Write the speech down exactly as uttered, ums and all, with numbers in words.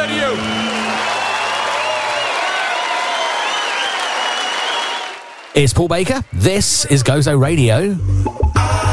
to you. It's Paul Baker. This is Gozo Radio.